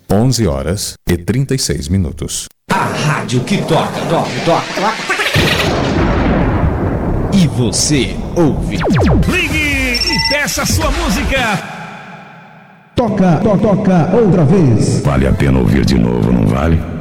11 horas e 36 minutos. A rádio que toca. E você ouve. Ligue e peça sua música. Toca outra vez. Vale a pena ouvir de novo, não vale?